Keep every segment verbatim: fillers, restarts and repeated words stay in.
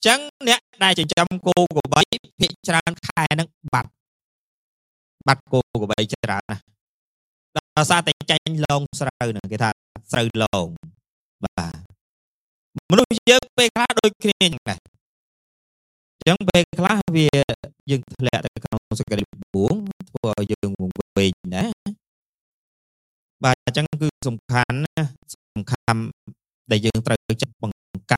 ចឹងអ្នកដែលចិញ្ចឹមគោក្របីភាគច្រើនខែនឹងបាត់បាត់គោក្របីច្រើនណាស់ដោយសារតែចាញ់លងស្រូវហ្នឹងគេថាស្រូវលងបាទមនុស្សយើងពេលខ្លះដូចគ្នាចឹងដែរចឹងពេលខ្លះវាយើងធ្លាក់ទៅក្នុងសេចក្តីបួងធ្វើឲ្យយើងវង្វេងណាបាទអញ្ចឹងគឺសំខាន់ណាសំខាន់ដែលយើងត្រូវចិត្តបង្កើត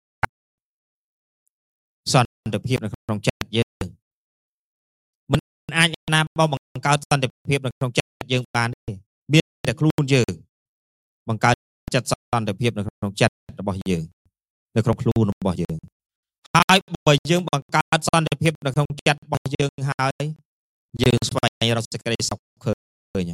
សន្តិភាពនៅក្នុងចិត្តយើងមិនអាចណាបបង្កើតសន្តិភាពនៅក្នុងចិត្តយើងបានទេមានតែខ្លួនយើងបង្កើតចិត្តសន្តិភាពនៅក្នុងចិត្តរបស់យើងនៅក្នុងខ្លួនរបស់យើងហើយបើយើងបង្កើតសន្តិភាពនៅក្នុងចិត្តរបស់យើងហើយយើងស្វែងរកសេចក្តីសុខឃើញ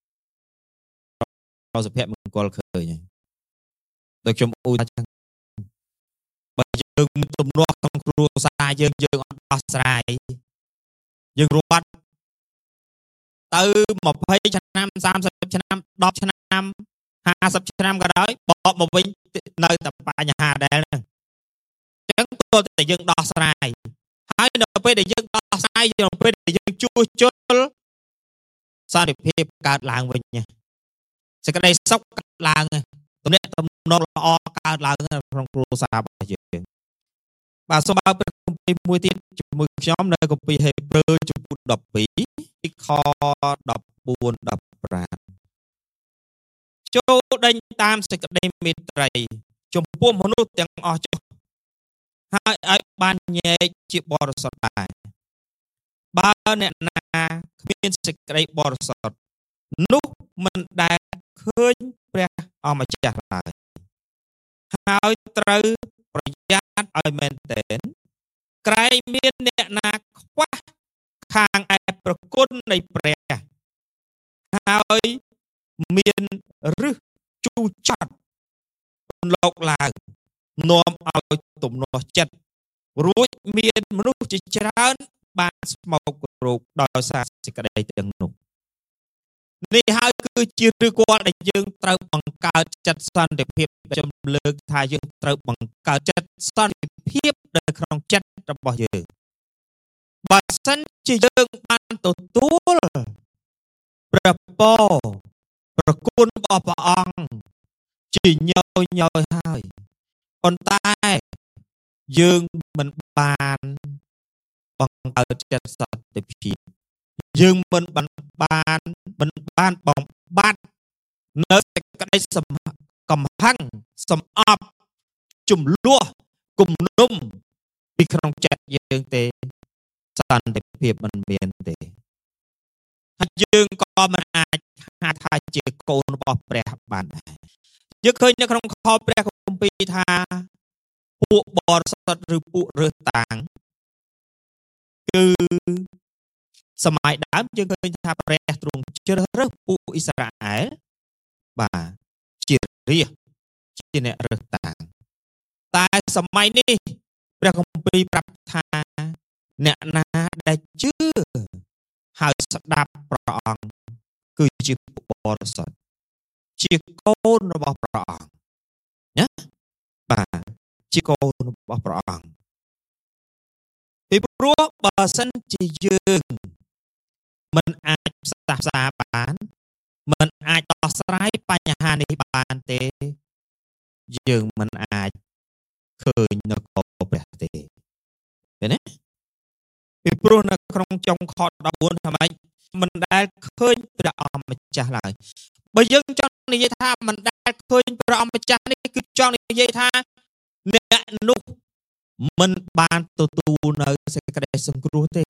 រកសុភមង្គលឃើញដូចខ្ញុំអ៊ូថាចឹងបើយើងមានទំនាស់ក្នុងគ្រួសារយើងយើងអត់ដោះស្រាយយើងរត់ទៅ20ឆ្នាំ30ឆ្នាំ10ឆ្នាំ50ឆ្នាំក៏ដោយបកមកវិញនៅតែបញ្ហាដែលហ្នឹងចឹងទោះតែយើងដោះស្រាយហើយនៅពេលដែលយើងដោះស្រាយនៅពេលដែលយើងជួសជុលសន្តិភាពកើតឡើងវិញសេចក្តីសុខកើតឡើងទំនាក់ទំនងល្អកើតឡើងក្នុងគ្រួសាររបស់យើងបាទសូមបើព្រះគម្ពីរមួយទៀតជាមួយខ្ញុំនៅគម្ពីរហេព្រើរជំពូកដប់ពីរពីខដប់បួន ដប់ប្រាំចូលដេញតាមសេចក្តីមេត្រីចំពោះមនុស្សទាំងអស់ចុះហើយឲ្យបានញែកជាបរិសុទ្ធដែរបើអ្នកណាគ្មានសេចក្តីបរិសុទ្ធនោះមិនដែលឃើញព្រះអម្ចាស់ឡើយហើយត្រូវប្រយ័ត្នឲ្យមែនទែនក្រែងមានអ្នកណាខ្វះខាងឯប្រគុណនៃព្រះហើយមានរឹសជូរចត់លោកឡើងនាំឲ្យទំនាស់ចិត្តរួចមានមនុស្សជាច្រើនបានស្មោករោគដោយសារសេចក្តីទាំងនោះនេះហើយគឺជាឫសគល់ដែលយើងត្រូវបង្កើតចិត្តសន្តិភាពខ្ញុំលើកថាយើងត្រូវបង្កើតចិត្តសន្តិភាពនៅក្នុងចិត្តរបស់យើងបើសិនជាយើងបានទទួលព្រះពរប្រគុណរបស់ព្រះអង្គជាញយញយហើយប៉ុន្តែយើងមិនបានបង្កើតចិត្តសន្តិភាពយើងមិនបានបានមិនបានបំបត្តិនៅសេចក្តីកំហឹងសំអប់ជំលោះគំនុំពីក្នុងចិត្តយើងទេសន្តិភាពមិនមានទេហើយយើងក៏មិនអាចហៅថាជាកូនរបស់ព្រះបានដែរយើងឃើញនៅក្នុងខព្រះគម្ពីរថាពួកបរិសុទ្ធឬពួករើសតាងគឺសម័យដើមយើងឃើញថាព្រះទ្រង់ជ្រើសរើសពួកអ៊ីស្រាអែលបាទជារាជជាអ្នករើសតាងតែសម័យនេះព្រះគម្ពីរប្រាប់ថាអ្នកណាដែលជឿហើយស្ដាប់ព្រះអង្គគឺជាពួកបរិសុទ្ធជាកូនរបស់ព្រះអង្គណាបាទជាកូនរបស់ព្រះអង្គពីព្រោះបើសិនជាយើងមិនអាចផ្សះផ្សាបានមិនអាចដោះស្រាយបញ្ហានេះបានទេយើងមិនអាចឃើញនៅកលព្រះទេឃើញទេពីព្រោះនៅក្នុងចុងខដប់បួនថាម៉េចមិនដែលឃើញព្រះអម្ចាស់ឡើយបើយើងចង់និយាយថាមិនដែលឃើញព្រះអម្ចាស់នេះគឺចង់និយាយថាអ្នកនោះមិនបានទទួលនៅសេចក្តីសង្គ្រោះទេ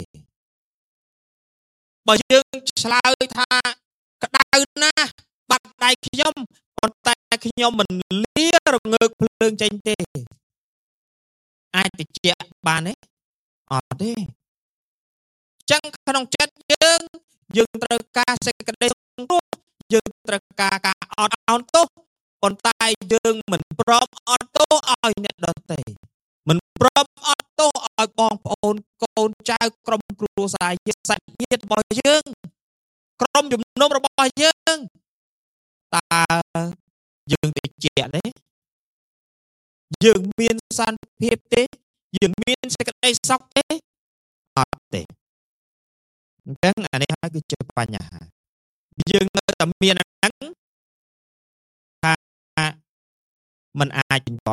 បើយើងឆ្លើយថាក្តៅណាស់បាត់ដៃខ្ញុំប៉ុន្តែខ្ញុំមិនលារងើកភ្លើងចេញទេអាចតិចបានទេអត់ទេចឹងក្នុងចិត្តយើងយើងត្រូវការសេចក្តីសង្គ្រោះយើងត្រូវការការអត់ឱនទោសប៉ុន្តែយើងមិនព្រមអត់ទោសឲ្យអ្នកដទៃមិនព្រមអត់ទោសឲ្យបងប្អូនកូនចៅក្រុមគ្រួសារយើងសាច់ញាតិរបស់យើងក្រុមជំនុំរបស់យើងតើយើងតិចទេយើងមានសន្តិភាពទេយើងមានសេចក្តីសុខទេអត់ទេអញ្ចឹងអានេះហើយគឺជាបញ្ហាយើងនៅតែមានហ្នឹងថាมันអាចបន្ត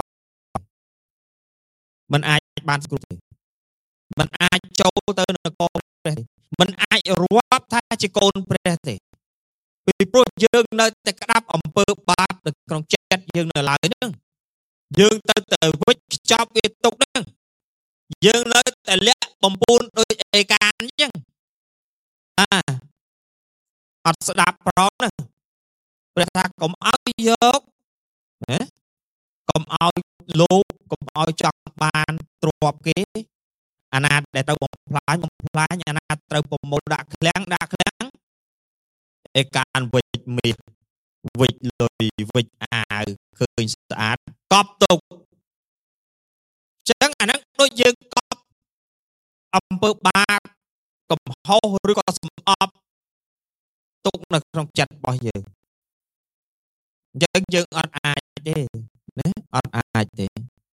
มันអាចបានស្រួលទេมันអាចចូលទៅនគរព្រះទេมันអាចរាប់ថាជាកូនព្រះទេពីព្រោះយើងនៅតែក្តាប់អំពើបាបនៅក្នុងចិត្តយើងនៅឡើយហ្នឹងយើងទៅតែវិចខ្ចប់វាទុកហ្នឹងយើងនៅតែលាក់បំពូនដូចឯកាអញ្ចឹងអាអត់ស្ដាប់ប្រហ្នឹងព្រះថាកុំឲ្យយកណាកុំឲ្យលោកកុំឲ្យចង់បានទ្រព្យគេអាណាដែលទៅបំផ្លាញបំផ្លាញអាណាត្រូវប្រមូលដាក់ឃ្លាំងដាក់ឃ្លាំងឯកានវិចមាសវិចលុយវិចអាវឃើញស្អាតកប់ទុកចឹងអាហ្នឹងដូចយើងកប់អំពើបាបកំហុសឬក៏សំអប់ទុកនៅក្នុងចិត្តរបស់យើងអញ្ចឹងយើងអត់អាចទេណាអត់អាចទេ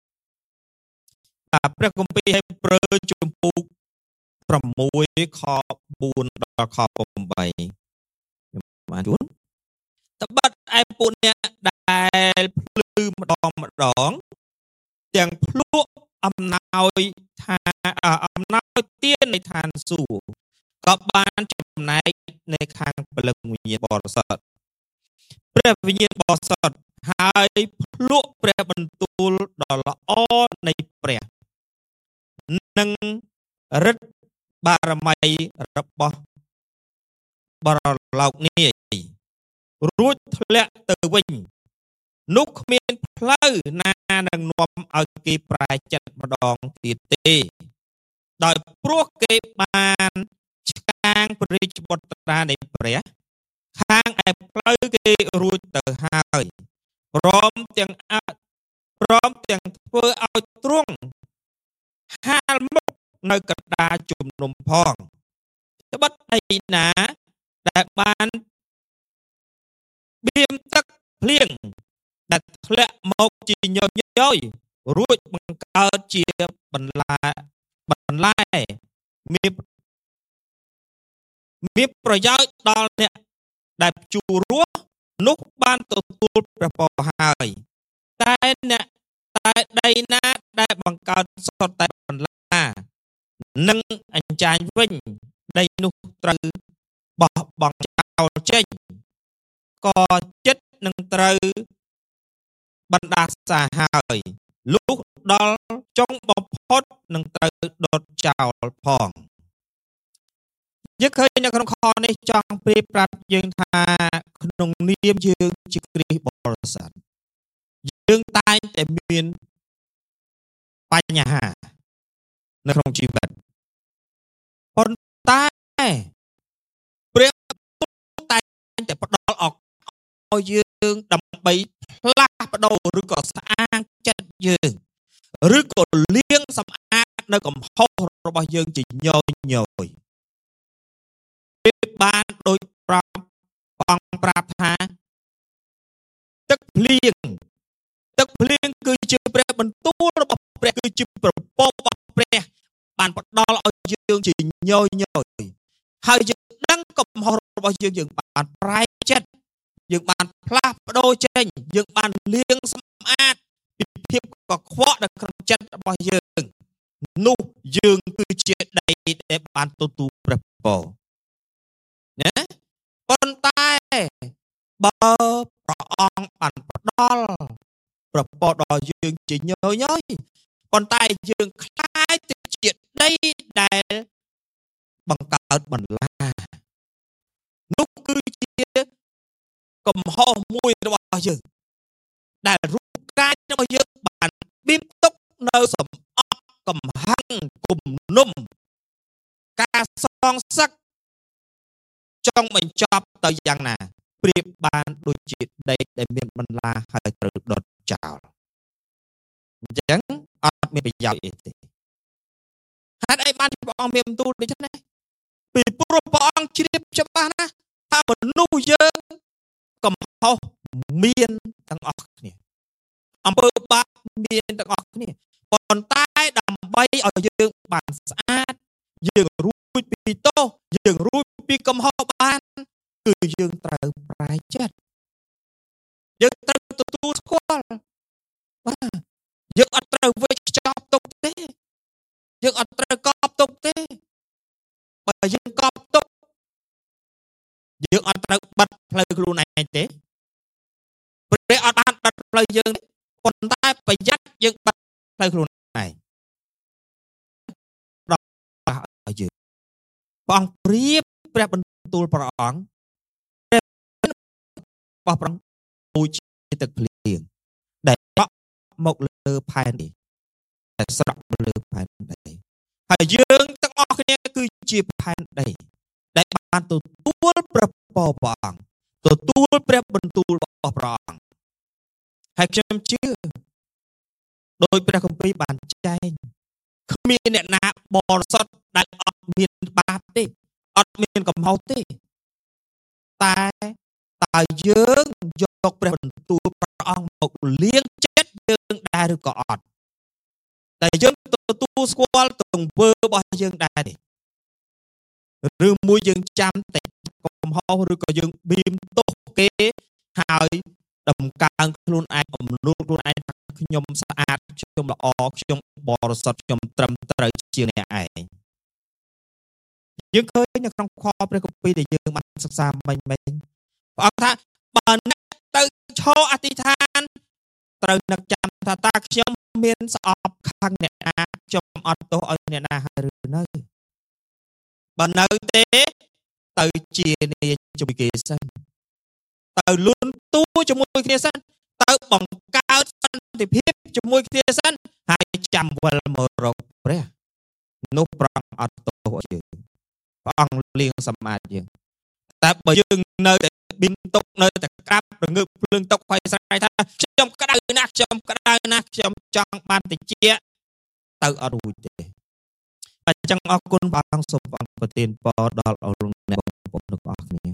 តែព្រះគម្ពីរហេព្រើរជំពូកប្រាំមួយខបួនដល់ខប្រាំបីខ្ញុំបានជួនត្បិតឯពួកអ្នកដែលភ្លឺម្ដងម្ដងទាំងភ្លក់អំណោយថាអំណោយទាននៃឋានសួគ៌ក៏បានចំណែកនៅខាងព្រលឹងវិញ្ញាណបរិសុទ្ធព្រះវិញ្ញាណបរិសុទ្ធហើយភ្លក់ព្រះបន្ទូលដ៏ល្អនៃព្រះនិងរិទ្ធបារមីរបស់បរលោកនេះរួចធ្លាក់ទៅវិញនោះគ្មានផ្លូវណានឹងនាំឲ្យគេប្រែចិត្តម្ដងទៀតទេដោយព្រោះគេបានឆ្កាងព្រះរាជបុត្រានៃព្រះខាងឯផ្លូវគេរួចទៅហើយព្រមទាំងព្រមទាំងធ្វើឲ្យទ្រង់ហាលមុខនៅកណ្ដាលជំនុំផងត្បិតឯណាដែលបានបៀមទឹកភ្លៀងដែលធ្លាក់មកជាញយញយរួចបង្កើតជាបន្លែបន្លែមានមានប្រយោជន៍ដល់អ្នកដែលជួររស់នោះបានទទួលព្រះពរហើយតែអ្នកតែដីណាដែលបង្កើតសុទ្ធតែបន្លានិងអញ្ចាញវិញដីនោះត្រូវបោះបង់ចោលចេញក៏ចិត្តនឹងត្រូវបណ្ដាសាហើយលុះដល់ចុងបំផុតនឹងត្រូវដុតចោលផងយើងឃើញនៅក្នុងខនេះចង់ប្រៀបប្រាប់យើងថាក្នុងនាមយើងជាគ្រីស្ទបរិស័ទយើងតែងតែមានបញ្ហានៅក្នុងជីវិតប៉ុន្តែព្រះតែងតែផ្ដល់ឱកាសឲ្យយើងដើម្បីផ្លាស់ប្ដូរឬក៏ស្អាតចិត្តយើងឬក៏លាងសម្អាតនៅកំហុសរបស់យើងជាញយញយពេលបានដូចប្រាប់អង្គប្រាប់ថាទឹកភ្លៀងទឹកភ្លៀងគឺជាព្រះបន្ទូលរបស់ព្រះគឺជាប្រពោរបស់ព្រះបានផ្ដល់ឲ្យយើងជាញយញយហើយយើងដឹងកំហុសរបស់យើងយើងបានប្រែចិត្តយើងបានផ្លាស់ប្ដូរចេញយើងបានលាងសម្អាតពីភាពកខ្វក់នៅក្នុងចិត្តរបស់យើងនោះយើងគឺជាដីដែលបានទទួលព្រះពរណាប៉ុន្តែបើព្រះអង្គបានផ្ដល់ព្រះពរដល់យើងជាញយញយប៉ុន្តែយើងខ្លាចទៅជាដីដែលបង្កើតបន្លានោះគឺជាកំហុសមួយរបស់យើងដែលរូបកាយរបស់យើងបានបៀមទុកនៅសម្អប់កំហឹងគំនុំការសងសឹកចង់បញ្ចប់ទៅយ៉ាងណាប្រៀបបានដូចជាដីដែលមានបន្លាហើយត្រូវដុតចោលអញ្ចឹងអត់មានប្រយោជន៍អីទេហេតុអីបានព្រះអង្គមានបន្ទូលដូច្នេះពីព្រោះព្រះអង្គជ្រាបច្បាស់ណាស់ថាមនុស្សយើងកំហុសមានទាំងអស់គ្នាអំពើបាបមានទាំងអស់គ្នាប៉ុន្តែដើម្បីដើម្បីឲ្យយើងបានស្អាតយើងរួចពីទោសយើងរួចពីកំហុសបានគឺយើងត្រូវប្រែចិត្តយើងត្រូវទទួលស្គាល់បាទយើងអត់ត្រូវវេចខ្ចប់ទុកទេយើងអត់ត្រូវកប់ទុកទេបើយើងកប់ទុកយើងអត់ត្រូវបិទផ្លូវខ្លួនឯងទេព្រះអត់បានបិទផ្លូវយើងប៉ុន្តែប្រយ័ត្នយើងបិទផ្លូវខ្លួនឯងដល់ឲ្យយើងព្រះអង្គព្រៀបព្រះបន្ទូលព្រះអង្គព្រះរបស់ព្រះអង្គដូចជាទឹកភ្លៀងដែលបក់មកលើផែនដីដែលស្រក់លើផែនដីហើយយើងទាំងអស់គ្នាគឺជាផែនដីដែលបានទទួលព្រះពរព្រះអង្គទទួលព្រះបន្ទូលរបស់ព្រះអង្គហើយខ្ញុំជឿដោយព្រះគម្ពីរបានចែងគ្មានអ្នកណាបរិសុទ្ធដែលអត់មានបាបទេអត់មានកំហុសទេតែតើយើងយកព្រះបន្ទូលព្រះអង្គមកលាងចិត្តយើងដែរឬក៏អត់តែយើងទទួលស្គាល់ទង្វើរបស់យើងដែរទេឬមួយយើងចាំតែកំហុសឬក៏យើងបៀមទោសគេហើយដំកើងខ្លួនឯងអំនួតខ្លួនឯងថាខ្ញុំស្អាតខ្ញុំល្អខ្ញុំបរិសុទ្ធខ្ញុំត្រឹមត្រូវជាអ្នកឯងយើងឃើញនៅក្នុងខព្រះគម្ពីរដែលយើងបានសិក្សាមិញមិញព្រះអង្គថាបើអ្នកទៅឈរអធិដ្ឋានត្រូវនឹកចាំថាតើខ្ញុំមានស្អប់ខឹងអ្នកណាខ្ញុំអត់ទោសឲ្យអ្នកណាហើយឬនៅបើនៅទេទៅជានាជាមួយគេសិនទៅលួនទួជាមួយគ្នាសិនទៅបង្កើតសន្តិភាពជាមួយគ្នាសិនហើយចាំវិលមករកព្រះនោះព្រះអង្គអត់ទោសឲ្យយើងព្រះអង្គលាងសម្អាតយើងតែបើយើងនៅតែបៀមទុកនៅតែក្រាបរងើបភ្លើងទុកហើយស្រែកថាខ្ញុំក្តៅណាស់ខ្ញុំក្តៅណាស់ខ្ញុំចង់បានតិចទៅអត់រួចទេអញ្ចឹងអរគុណព្រះអង្គសូមព្រះអង្គប្រទានពរដល់អរលោកអ្នកបងប្អូនទាំងអស់គ្នា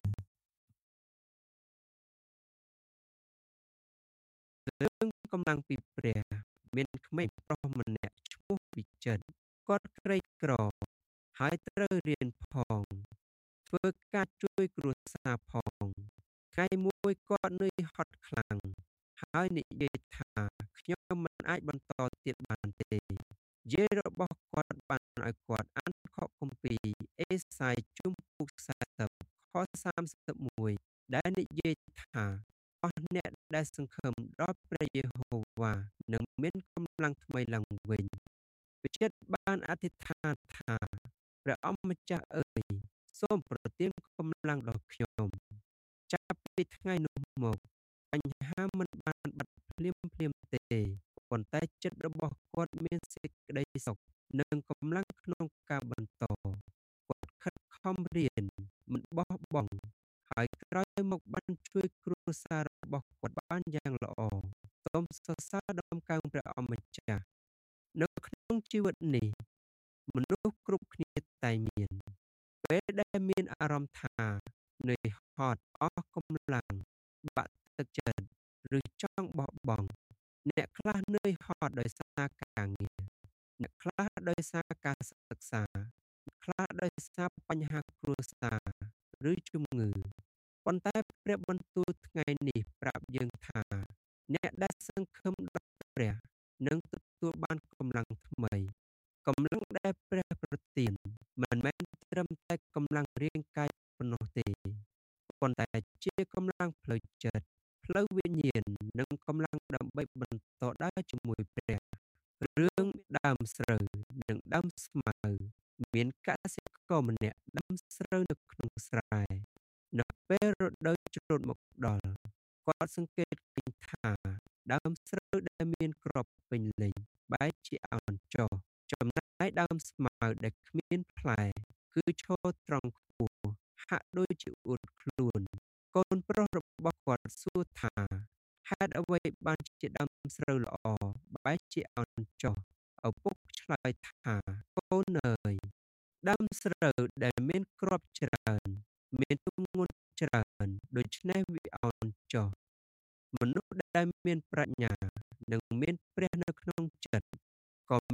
រឿងកម្លាំងពីព្រះមានក្មេងប្រុសម្នាក់ឈ្មោះវិចិត្រគាត់ក្រីក្រហើយត្រូវរៀនផងធ្វើការជួយគ្រួសារផងថ្ងៃមួយគាត់នឿយហត់ខ្លាំងហើយនិយាយថាខ្ញុំមិនអាចបន្តទៀតបានទេយាយរបស់គាត់បានឲ្យគាត់អានខគម្ពីរអេសាយជំពូកសែសិបខសាមសិបមួយដែលនិយាយថាអស់អ្នកដែលសង្ឃឹមដល់ព្រះយេហូវ៉ានឹងមានកម្លាំងថ្មីឡើងវិញវិចិត្របានអធិដ្ឋានថាព្រះអម្ចាស់អើយសូមប្រទានកម្លាំងដល់ខ្ញុំចាប់ពីថ្ងៃនោះមកបញ្ហាមិនបានបាត់ភ្លាមភ្លាមទេប៉ុន្តែចិត្តរបស់គាត់មានសេចក្តីសុខនិងកម្លាំងក្នុងការបន្តគាត់ខិតខំរៀនមិនបោះបង់ហើយក្រោយមកបានជួយគ្រួសាររបស់គាត់បានយ៉ាងល្អសូមសរសើរដំកើងព្រះអម្ចាស់នៅក្នុងជីវិតនេះមនុស្សគ្រប់គ្នាតែមានពេលដែលមានអារម្មណ៍ថានឿយហត់អស់កម្លាំងបាក់ទឹកចិត្តឬចង់បោះបង់អ្នកខ្លះនឿយហត់ដោយសារការងារអ្នកខ្លះដោយសារការសិក្សាខ្លះដោយសារបញ្ហាគ្រួសារឬជំងឺប៉ុន្តែព្រះបន្ទូលថ្ងៃនេះប្រាប់យើងថាអ្នកដែលសង្ឃឹមដល់ព្រះនឹងទទួលបានកម្លាំងថ្មីកម្លាំងដែលព្រះប្រទានមិនមែនត្រឹមតែកម្លាំងរាងកាយប៉ុណ្ណោះទេប៉ុន្តែជាកម្លាំងផ្លូវចិត្តផ្លូវវិញ្ញាណនិងកម្លាំងដើម្បីបន្តដើរជាមួយព្រះរឿងដើមស្រូវនិងដើមស្មៅមានកសិករម្នាក់ដាំស្រូវនៅក្នុងស្រែនៅពេលរដូវច្រូតមកដល់គាត់សង្កេតឃើញថាដើមស្រូវដែលមានគ្រាប់ពេញលេញបែរជាអោនចុះចំណែកដើមស្មៅដែលគ្មានផ្លែគឺឈរត្រង់ខ្ពស់ហាក់ដូចជាអួតខ្លួនកូនប្រុសរបស់គាត់សួរថាហេតុអ្វីបានជាដើមស្រូវល្អបែរជាអោនចុះឪពុកឆ្លើយថាកូនអើយដើមស្រូវដែលមានគ្រាប់ច្រើនមានទម្ងន់ច្រើនដូច្នេះវាអោនចុះមនុស្សដែលមានប្រាជ្ញានិងមានព្រះនៅក្នុងចិត្តក៏មាន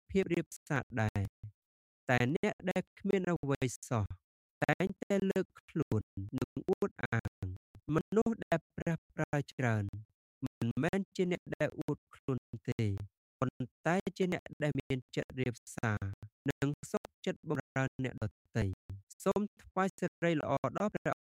ភាពរៀបសារដែរតែអ្នកដែលគ្មានអ្វីសោះតែងតែលើកខ្លួននិងអួតអាងមនុស្សដែលព្រះប្រើច្រើនមិនមែនជាអ្នកដែលអួតខ្លួនទេប៉ុន្តែជាអ្នកដែលមានចិត្តរៀបសារនិងសុខចិត្តបម្រើអ្នកដទៃសូមថ្វាយសិរីល្អដល់ព្រះ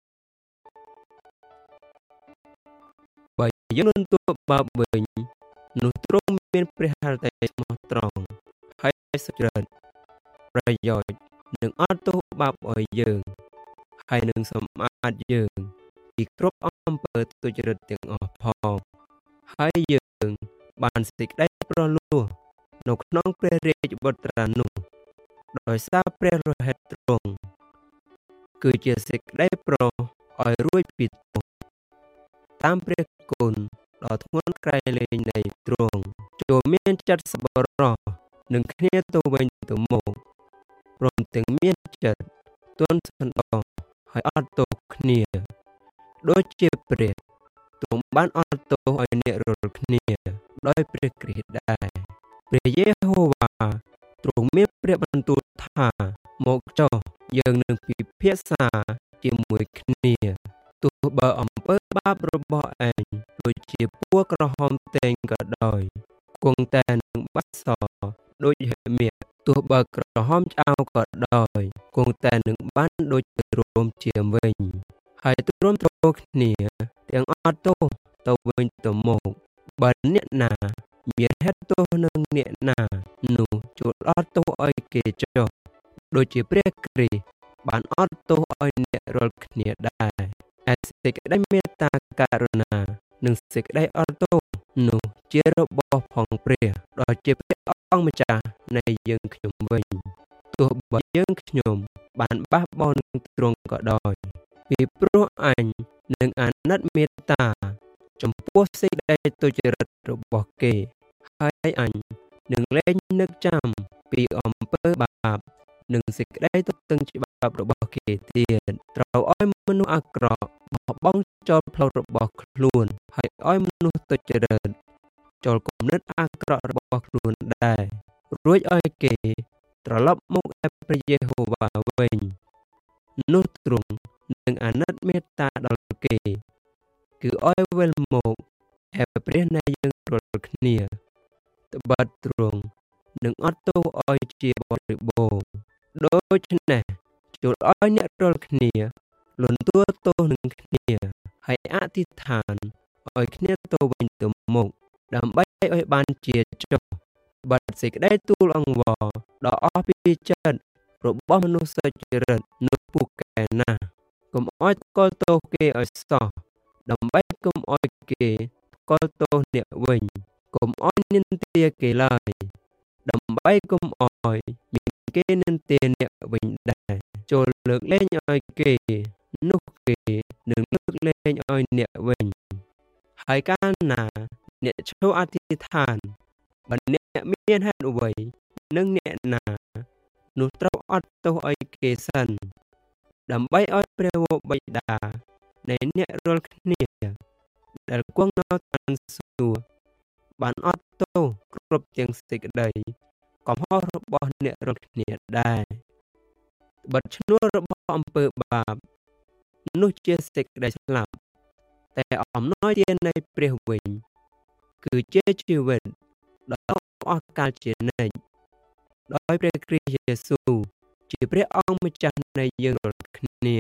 បើយើងនឹងទួបាបវិញនោះទ្រង់មានព្រះハរតីស្មោះត្រង់ហើយសុចរិតប្រយោជន៍នឹងអត់ទោសបាបឲ្យយើងហើយនឹងសម្អាតយើងពីគ្រប់អំពើទុច្ចរិតទាំងអស់ផងហើយយើងបានសេចក្តីប្រលោះនៅក្នុងព្រះរាជបុត្រានោះដោយសារព្រះរហេតទ្រង់គឺជាសេចក្តីប្រោសឲ្យរួចពីទោសតាមព្រះគុណដ៏ធ្ងន់ក្រៃលែងនៃទ្រង់ចូលមានចិត្តសប្បុរសនឹងគ្នាទៅវិញទៅមកព្រមទាំងមានចិត្តទន់សន្តោសហើយអត់ទោសគ្នាដូចជាព្រះទ្រង់បានអត់ទោសឲ្យអ្នករាល់គ្នាដោយព្រះគ្រីស្ទដែរព្រះយេហូវ៉ាទ្រង់មានព្រះបន្ទូលថាមកចុះយើងនឹងពិភាក្សាជាមួយគ្នាទោះបើអំពើបាបរបស់ឯងដូចជាពណ៌ក្រហមតែងក៏ដោយគង់តែនឹងបាត់សដូចហេមៀទោះបើក្រហមឆ្អៅក៏ដោយគង់តែនឹងបានដូចរោមជាមវិញហើយទ្រាំទ្រគ្នាទាំងអត់ទោសទៅវិញទៅមកបើអ្នកណាមានហេតុទោសនឹងអ្នកណានោះជួលអត់ទោសឲ្យគេចុះដូចជាព្រះគ្រីស្ទបានអត់ទោសឲ្យអ្នករាល់គ្នាដែរឯសេចក្តីមេត្តាករុណានិងសេចក្តីអត់ទោសនោះជារបស់ផងព្រះដ៏ជាព្រះអង្គម្ចាស់នៃយើងខ្ញុំវិញទោះបើយើងខ្ញុំបានបះបោរនឹងទ្រង់ក៏ដោយពីព្រោះអញនឹងអាណិតមេត្តាចំពោះសេចក្តីទុច្ចរិតរបស់គេហើយអញនឹងលែងនឹកចាំពីអំពើបាបនិងសេចក្តីទុកតឹងច្បាប់របស់គេទៀតត្រូវឲ្យមនុស្សអាក្រក់បោះបង់ចោលផ្លូវរបស់ខ្លួនហើយឲ្យមនុស្សទុច្ចរិតចូលគំនិតអាក្រក់របស់ខ្លួនដែររួចឲ្យគេត្រឡប់មកឯព្រះយេហូវ៉ាវិញនោះទ្រង់នឹងអាណិតមេត្តាដល់គេគឺឲ្យវិលមកឯព្រះនៃយើងរាល់គ្នាត្បិតទ្រង់នឹងអត់ទោសឲ្យជាបរិបូរណ៍ដូច្នេះចូលឲ្យអ្នករាល់គ្នាលន់តួទោសនឹងគ្នាហើយអធិដ្ឋានឲ្យគ្នាទៅវិញទៅមកដើម្បីឲ្យបានជាចុះបាត់សេចក្តីទូលអង្វរដ៏អស់ពីចិត្តរបស់មនុស្សសុចរិតនោះពូកែណាស់កុំឲ្យថ្កល់ទោសគេឲ្យសោះដើម្បីកុំឲ្យគេថ្កល់ទោសអ្នកវិញកុំឲ្យនិន្ទាគេឡើយដើម្បីកុំឲ្យមានគេនិន្ទាអ្នកវិញដែរចូលលើកលែងឲ្យគេនោះគេនឹងលើកលែងឲ្យអ្នកវិញហើយកាលណាអ្នកឈរអធិដ្ឋានបើអ្នកមានហេតុអ្វីនឹងអ្នកណានោះត្រូវអត់ទោសឲ្យគេសិនដើម្បីឲ្យព្រះវរបិតានៃអ្នករាល់គ្នាដែលគង់នៅឋានសួគ៌បានអត់ទោសគ្រប់ទាំងសេចក្តីកំហុសរបស់អ្នករាល់គ្នាដែរបិទឈ្នួលរបស់អំពើបាបនោះជាសេចក្តីស្លាប់តែអំណោយទាននៃព្រះវិញគឺជាជីវិតដ៏អស់កលជានិច្ចដោយព្រះគ្រីស្ទយេស៊ូវជាព្រះអង្គម្ចាស់នៃយើងរាល់គ្នា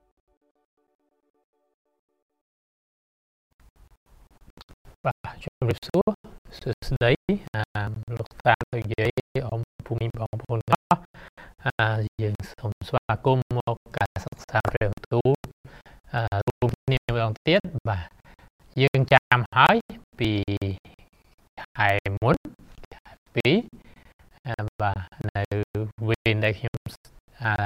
បាទជំរាបសួរសួស្តីអឺលោកតាលោកយាយអមភូមិបងប្អូនអស់អឺយើងសូមស្វាគមន៍មកការសិក្សាព្រះបន្ទូលអឺរួមគ្នាម្ដងទៀតបាទយើងចាំហើយពីខែមុនខែពីរអឺបាទនៅវេនដែលខ្ញុំអឺ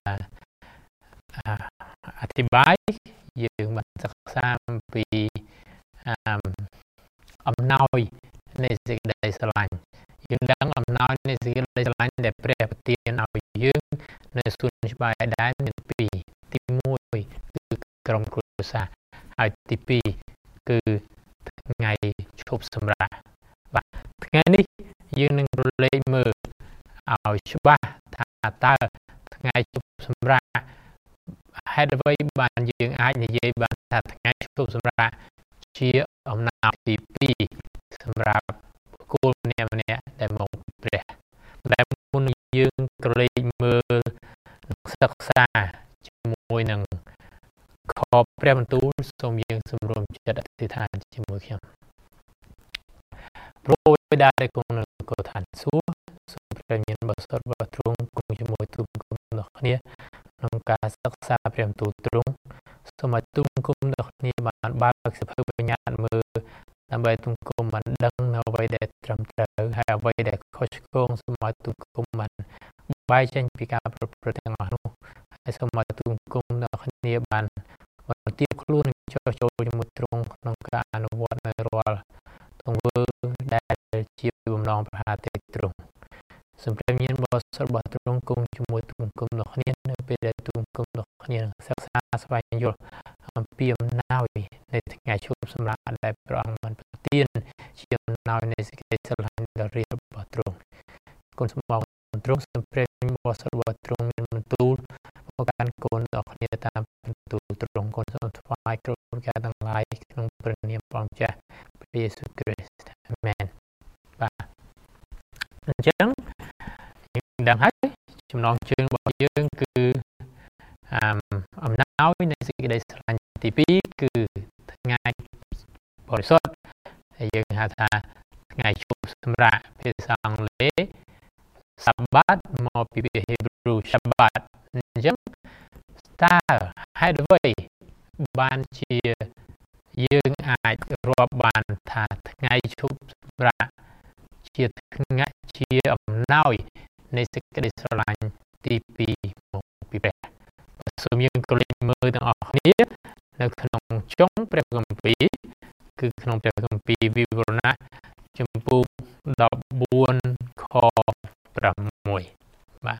អធិប្បាយយើងបានសិក្សាពីអឺអំណោយនៃសេចក្តីស្រឡាញ់យើងដឹងអំណោយនៃសេចក្តីស្រឡាញ់ដែលព្រះប្រទានឲ្យយើងនៅសួនច្បារដែរមានពីរទីមួយគឺក្រុមគ្រួសារហើយទីពីរគឺថ្ងៃឈប់សម្រាកបាទថ្ងៃនេះយើងនឹងរលែកមើលឲ្យច្បាស់ថាតើថ្ងៃជប់សម្រាកហេតុអ្វីបានយើងអាចនិយាយបានថាថ្ងៃជប់សម្រាកជាអំណោយទីពីរសម្រាប់បុគ្គលម្នាក់ម្នាក់ដែលមកពីព្រះដែលមុនយើងក្រឡេកមើលសិក្សាជាមួយនឹងខព្រះបន្ទូលសូមយើងសម្រួមចិត្តអធិដ្ឋានជាមួយខ្ញុំព្រោះបិតាដែលគង់នៅកោឋានសួគ៌សូមព្រះមានបរិសុទ្ធរបស់ទ្រង់គង់ជាមួយទូលគុំដល់គ្នាក្នុងការសិក្សាព្រះបន្ទូលទ្រង់សូមឲ្យទូលគុំដល់គ្នាបានបើកសភៅបញ្ញាមើលដើម្បីទូលគុំបានដឹងនៅអ្វីដែលត្រឹមត្រូវហើយអ្វីដែលខុសឆ្គងសូមឲ្យទូលគុំបានបែកចេញពីការប្រព្រឹត្តទាំងអស់នោះហើយសូមឲ្យទូលគុំដល់គ្នាបានបន្ទាបខ្លួនចុះចូលជាមួយទ្រង់ក្នុងការអនុវត្តនៅរាល់ទង្វើដែលជាបំណងប្រហាទេទ្រង់សូមព្រះមានបរិសុទ្ធរបស់ទ្រង់គង់ជាមួយទូលគុំដល់គ្នានៅពេលដែលទូលគុំដល់គ្នាសិក្សាស្វែងយល់អំពីអំណោយនៃថ្ងៃជប់សម្រាប់ដែលព្រះអង្គបានប្រទានជាអំណោយនៃសេចក្តីស្រឡាញ់ដ៏រាលរបស់ទ្រង់គុណសម្បត្តិទ្រង់សូមព្រះមានបរិសុទ្ធរបស់ទ្រង់មានបន្ទូលមកកាន់កូនដល់គ្នាតាមបន្ទូលទ្រង់គុណសូមថ្វាយគ្រប់ប្រការទាំងឡាយក្នុងព្រះនាមព្រះម្ចាស់ព្រះយេស៊ូវគ្រីស្ទអាមែនបាទអញ្ចឹងយើងដឹងហើយចំណងជើងរបស់យើងគឺអំណោយនៃសេចក្តីស្រឡាញ់ទីពីរគឺថ្ងៃបរិសុទ្ធហើយយើងហៅថាថ្ងៃជប់សម្រាកភាសាអង់គ្លេស Sabbath មកពីពាក្យ Hebrew Shabbat អញ្ចឹងតើហេតុអ្វីបានជាយើងអាចរាប់បានថាថ្ងៃជប់សម្រាកជាថ្ងៃជាអំណោយនៃសេចក្តីស្រឡាញ់ទីពីរមកពីព្រះសូមយើងក៏លេចមើលទាំងអស់គ្នានៅក្នុងចុងព្រះគម្ពីរគឺក្នុងព្រះគម្ពីរវិវរណៈចំពោះដប់បួនខប្រាំមួយបាទ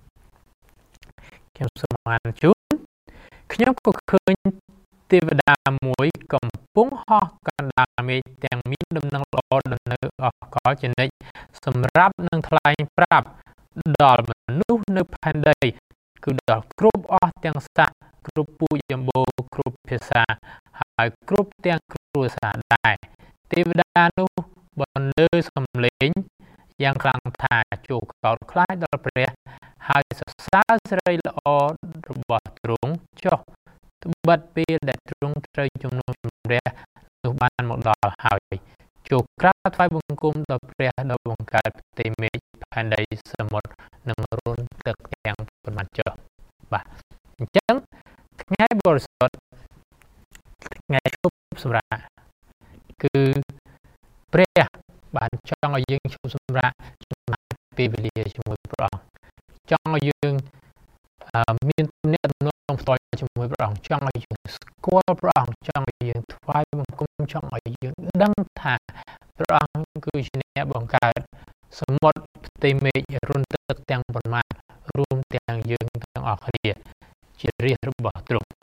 ខ្ញុំសូមអានជូនខ្ញុំក៏ឃើញទេវតាមួយកំពុងហោះកណ្ដាលមេឃទាំងមានដំណឹងល្អដល់នៅអកលជានិច្ចសម្រាប់នឹងថ្លែងប្រាប់ដល់មនុស្សនៅផែនដីគឺដល់គ្រប់អស់ទាំងសត្វគ្រប់ពូជចម្បូរគ្រប់ភាសាហើយគ្រប់ទាំងគ្រួសារដែរទេវតានោះបន្លឺសំឡេងយ៉ាងខ្លាំងថាចូលកោតខ្លាចដល់ព្រះហើយសរសើរសិរីល្អរបស់ទ្រង់ចុះត្បិតពេលដែលទ្រង់ត្រូវជំនុំជម្រះនោះបានមកដល់ហើយចូលក្រាបថ្វាយបង្គំដល់ព្រះដ៏បង្កើតផ្ទៃមេឃផែនដីសមុទ្រនិងរុនទឹកទាំងប៉ុន្មានចុះបាទអញ្ចឹងថ្ងៃបរិសុទ្ធថ្ងៃជប់សម្រាកគឺព្រះបានចង់ឲ្យយើងជប់សម្រាកចំណាយពេលវេលាជាមួយព្រះអង្គចង់ឲ្យយើងមានទំនាក់ទំនងផ្ទាល់ជាមួយព្រះអង្គចង់ឲ្យយើងស្គាល់ព្រះអង្គចង់ឲ្យយើងថ្វាយបង្គំចង់ឲ្យយើងដឹងថាព្រះអង្គគឺជាអ្នកបង្កើតសមុទ្រផ្ទៃមេឃរុនទឹកទាំងប៉ុន្មានរួមទាំងយើងទាំងអស់គ្នាជារាជរបស់ទ្រង់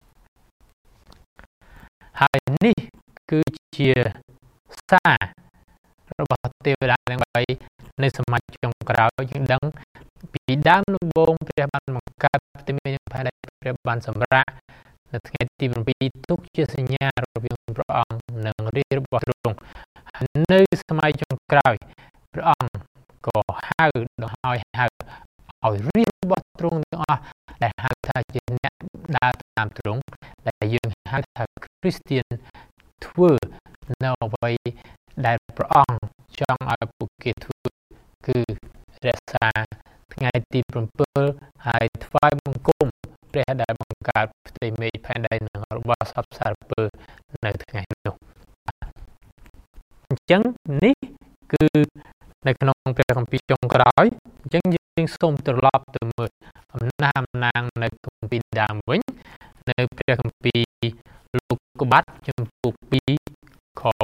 ហើយនេះគឺជាសាររបស់ទេវតាទាំងបីនៅសម័យចុងក្រោយយើងដឹងពីដើមដំបូងព្រះបានបង្កើតផ្ទៃមេឃផែនដីព្រះបានសម្រាកនៅថ្ងៃទី7ទុកជាសញ្ញារវាងព្រះអង្គនិងរាជរបស់ទ្រង់នៅសម័យចុងក្រោយព្រះអង្គក៏ហៅដល់ឲ្យហៅឲ្យរាជរបស់ទ្រង់ទាំងអស់ដែលហៅថាជាអ្នកដើរតាមទ្រង់ដែលយើងហៅថាគ្រីស្ទានធ្វើនៅអ្វីដែលព្រះអង្គចង់ឲ្យពួកគេធ្វើគឺរក្សាថ្ងៃទី7ហើយថ្វាយបង្គំព្រះដែលបង្កើតផ្ទៃមេឃផែនដីនិងរបស់សព្វសារពើនៅថ្ងៃនោះអញ្ចឹងនេះគឺនៅក្នុងព្រះគម្ពីរចុងក្រោយអញ្ចឹងយើងសូមត្រឡប់ទៅមើលអំណាចអំណាងនៅគម្ពីរដើមវិញនៅព្រះគម្ពីរលោកុបាតចំពោះពីរខ3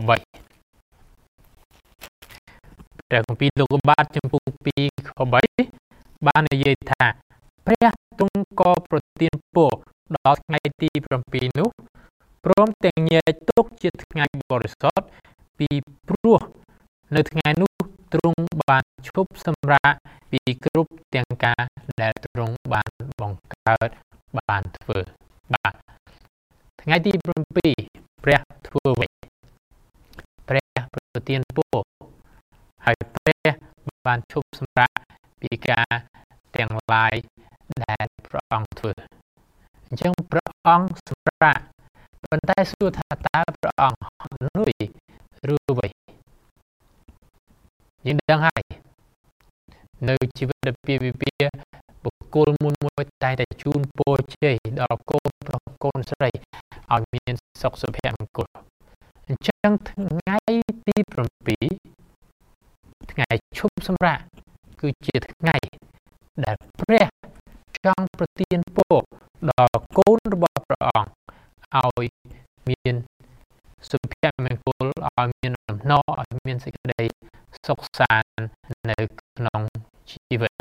ព្រះគម្ពីរលោកុបាតចំពោះពីរខ3បាននិយាយថាព្រះទ្រង់ក៏ប្រទានពរដល់ថ្ងៃទី7នោះព្រមទាំងញែកទុកជាថ្ងៃបរិសុទ្ធពីព្រោះនៅថ្ងៃនោះទ្រង់បានឈប់សម្រាកពីពីគ្រប់ទាំងការដែលទ្រង់បានបង្កើតបានធ្វើបាទថ្ងៃទី7ព្រះធ្វើវិញព្រះប្រទានពរហើយព្រះបានឈប់សម្រាកពីការទាំងឡាយដែលព្រះអង្គធ្វើអញ្ចឹងព្រះអង្គសម្រាកប៉ុន្តែសួរថាតើព្រះអង្គនុយឬអ្វីយើងដឹងហើយនៅជីវិតពីវិភាបុគ្គលមួយមួយតែតែជូនពរជ័យដល់កូនប្រុសកូនស្រីឲ្យមានសុខសុភមង្គលអញ្ចឹងថ្ងៃទី7ថ្ងៃឈប់សម្រាកគឺជាថ្ងៃដែលព្រះចង់ប្រទានពរដល់កូនរបស់ព្រះអង្គឲ្យមានសុភមង្គលឲ្យមានដំណរឲ្យមានសេចក្តីសុខសាន្តនៅក្នុងជីវិត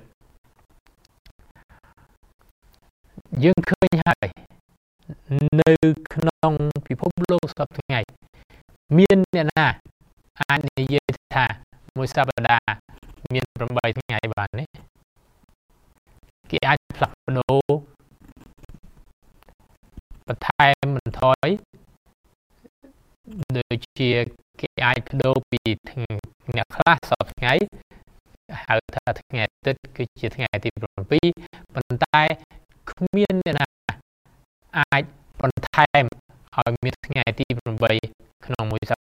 យើងឃើញហើយនៅក្នុងពិភពលោកសព្វថ្ងៃមានអ្នកណាអាចនិយាយថាមួយសប្តាហ៍មាន8ថ្ងៃបានទេគេអាចផ្លាស់ប្ដូរបន្ថែមបន្ថយដូចជាគេអាចបដូរពីអ្នកខ្លះសប្តាហ៍ថ្ងៃហៅថាថ្ងៃអាទិត្យគឺជាថ្ងៃទី7ប៉ុន្តែគ្មានអ្នកណាអាចបន្ថែមឲ្យមានថ្ងៃទី8ក្នុងមួយស